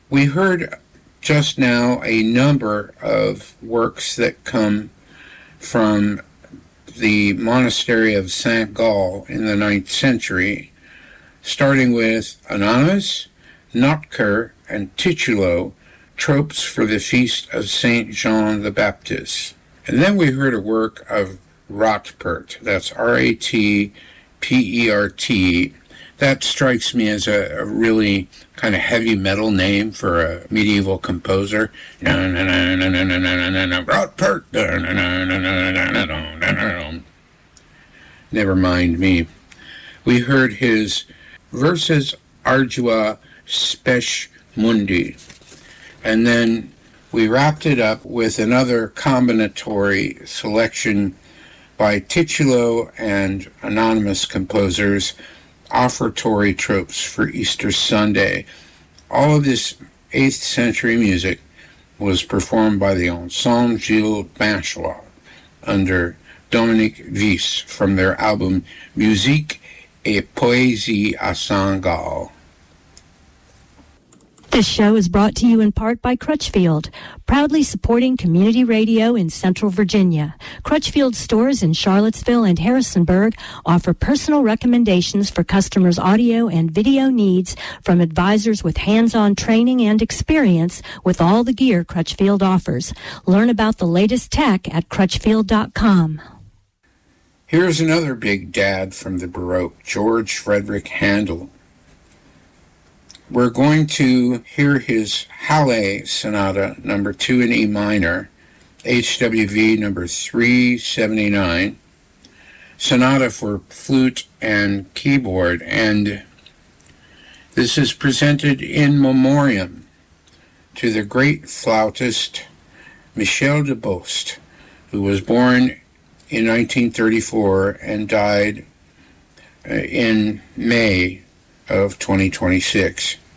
We heard just now a number of works that come from the monastery of Saint Gall in the 9th century, starting with Anonymous, Notker, and Titulo, tropes for the feast of Saint John the Baptist. And then we heard a work of Ratpert, that's Ratpert. That strikes me as a really kind of heavy metal name for a medieval composer. Ratpert. Never mind me. We heard his Versus Ardua Spes Mundi. And then we wrapped it up with another combinatory selection by Titulo and anonymous composers, offertory tropes for Easter Sunday. All of this 8th century music was performed by the Ensemble Gilles Binchois under Dominique Vysse from their album Musique et Poésie à Saint Gall. This show is brought to you in part by Crutchfield, proudly supporting community radio in Central Virginia. Crutchfield stores in Charlottesville and Harrisonburg offer personal recommendations for customers' audio and video needs from advisors with hands-on training and experience with all the gear Crutchfield offers. Learn about the latest tech at crutchfield.com. Here's another big dad from the Baroque, George Frederick Handel. We're going to hear his Halle Sonata, number 2 in E minor, HWV number 379, Sonata for flute and keyboard, and this is presented in memoriam to the great flautist Michel de Bost, who was born in 1934 and died in May of 2026.